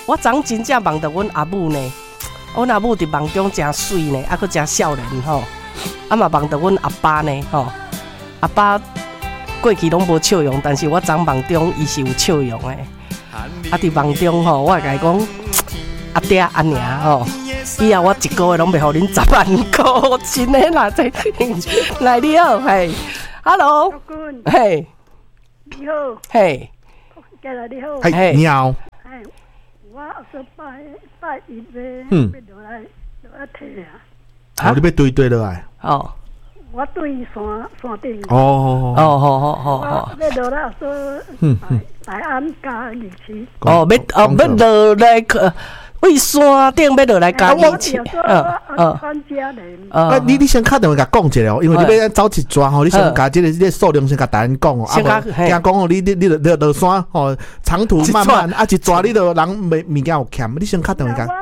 我昨真正梦到阮阿母呢，阮阿母伫梦中真水呢，还佫真少年吼。啊嘛梦到阮阿爸呢吼，阿爸过去拢无笑容，但是我昨梦中伊是有笑容的。啊伫梦中吼，我会甲伊讲，阿爹阿娘吼，以后我一个月拢袂互恁10万块，真的啦，这来你好，嘿 ，Hello， 嘿， 你好， 嘿， 家来你好， 嘿，你好， 哎，我说拜一呗，要落来摕啊， 好，你要对落来， 哦。 我对山顶。 哦， 好。 要落来说，大安加日期。 要落来为山顶要落来加日期。 专家人。 你先打电话甲讲一下哦，因为你要走一抓吼，你先甲这个数量先甲大人讲哦，惊讲哦，你落山吼，长途漫漫啊，一抓你就人物件有欠，你先打电话甲。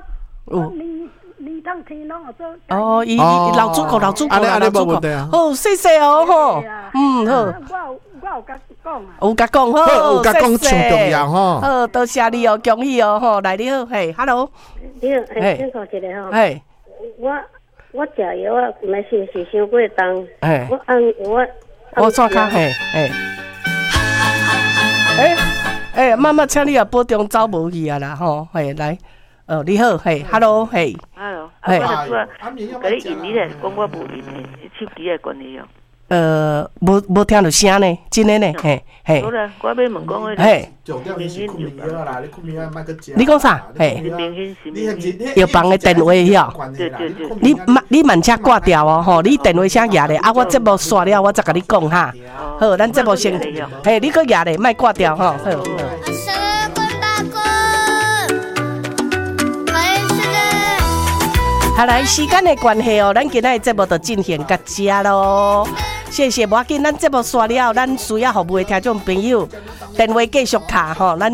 哦，伊老主顾， 安尼无问题啊。 好，谢谢哦，吼，好。 我有甲讲啊。 有甲讲好， 有甲讲上重要吼。 好，多谢你哦，恭喜哦，吼，来你好，嘿 ，Hello。 你好，先讲一个吼。 嘿。 我食药啊，毋知是毋是伤过重。我按药我怎卡嘿，妈妈，请你也保重走无去啊啦，吼，嘿，来。你好，嘿 ，Hello， 嘿 ，Hello， 我拄啊，甲你应你咧，讲我无应诶，手机诶关系哦。 无听到声呢，真诶呢，嘿。 好啦，我要问讲迄个。 嘿。你讲啥？嘿。药房诶电话晓。对。你慢车挂掉哦，吼，你电话声压咧，啊，我节目煞了，我再甲你讲哈。好，咱节目先，嘿，你搁压咧，莫挂掉吼，好。好来，时间的关系哦，咱今仔的节目就进行到这咯。谢谢，无要紧，咱节目刷了，咱需要服务的听众朋友，电话继续卡吼，咱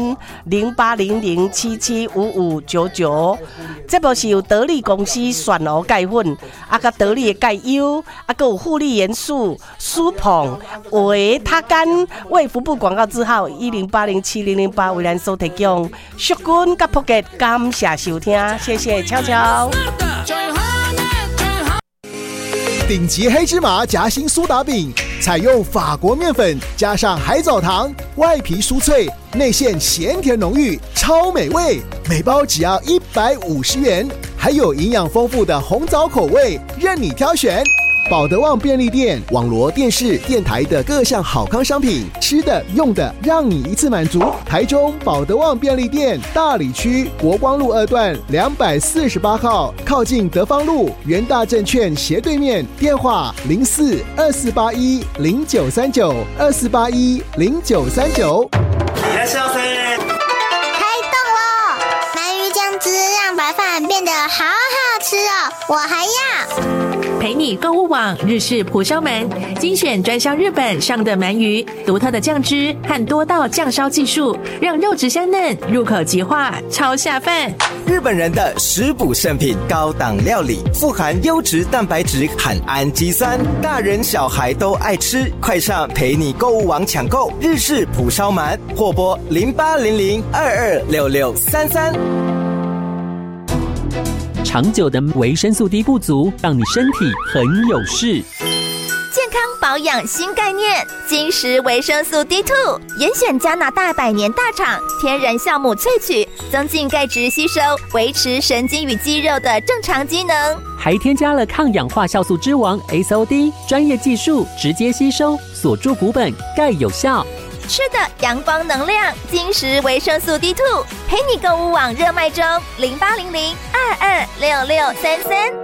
0800775599。节目是由得力公司选鹅钙粉，啊，甲得力的钙优，啊，佮有护理元素、舒捧、维他甘、卫福部广告字号10807008为咱所提供。淑君甲普吉，感谢收听，谢谢，悄悄。 顶级黑芝麻夹心苏打饼，采用法国面粉加上海藻糖，外皮酥脆，内馅咸甜浓郁，超美味。每包只要150元，还有营养丰富的红枣口味，任你挑选。保德旺便利店网罗电视、电台的各项好康商品，吃的、用的，让你一次满足。台中保德旺便利店大里区国光路2段248号，靠近德芳路元大证券斜对面，电话04-2481-0939，2481-0939。 开动了！鳗鱼酱汁让白饭变得好好吃哦，我还要。 陪你购物网日式蒲烧鳗，精选专销日本上等鳗鱼，独特的酱汁和多道酱烧技术，让肉质香嫩，入口即化，超下饭。 日本人的食补圣品，高档料理，富含优质蛋白质和氨基酸，大人小孩都爱吃。快上陪你购物网抢购日式蒲烧鳗，或拨0800226633。 长久的维生素 D 不足，让你身体很有事。 健康保养新概念，金石维生素 D2， 严选加拿大100年大厂天然酵母萃取，增进钙质吸收，维持神经与肌肉的正常机能。 还添加了抗氧化酵素之王 SOD， 专业技术直接吸收，锁住骨本，钙有效。 吃的阳光能量，金石维生素 D2， 陪你购物网热卖中，0800226633。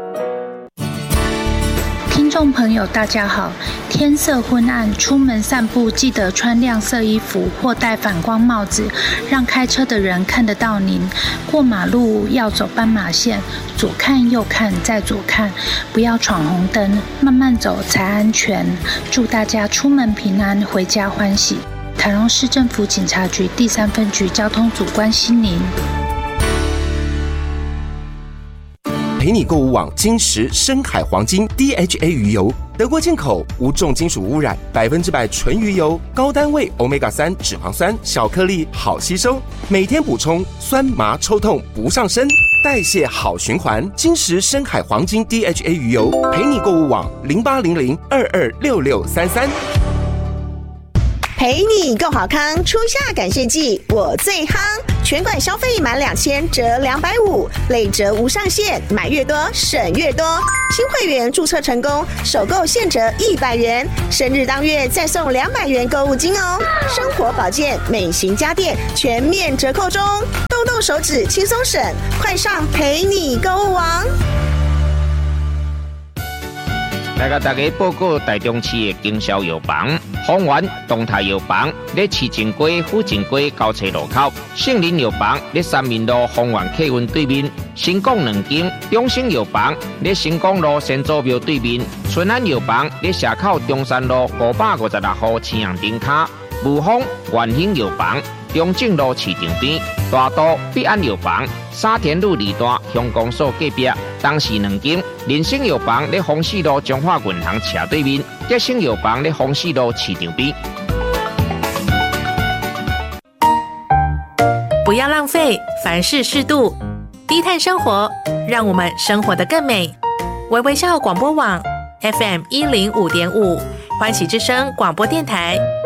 听众朋友大家好，天色昏暗，出门散步记得穿亮色衣服或戴反光帽子，让开车的人看得到您。过马路要走斑马线，左看右看再左看，不要闯红灯，慢慢走才安全。祝大家出门平安，回家欢喜。台中市政府警察局第3分局交通组关心您。 陪你购物网金石深海黄金 DHA 鱼油， 德国进口，无重金属污染，100%纯鱼油，高单位 Omega-3 脂肪酸，小颗粒好吸收，每天补充，酸麻抽痛不上身，代谢好循环。金石深海黄金 DHA 鱼油，陪你购物网0800226633。 陪你够好康，初夏感谢季我最夯，全馆消费满2000折250，累折无上限，买越多省越多。新会员注册成功，首购现折100元，生日当月再送200元购物金哦。生活保健、美型家电全面折扣中，动动手指轻松省，快上陪你购物网。 来甲大家报告台中市的经销药房，丰源东泰药房在市正街、府正街交叉路口，杏林药房在三民路丰源客运对面，新港2间，中兴药房在新港路先祖庙对面，春安药房在社口中山路556号青阳灯卡，武丰元兴药房中正路市场边，大都必安药房沙田路2段乡公所隔壁，东市2间，人生药房在丰市路中华银行斜对面，德兴药房在丰市路市场边。 不要浪费，凡事适度，低碳生活，让我们生活得更美。微微笑广播网 FM105.5，欢喜之声广播电台。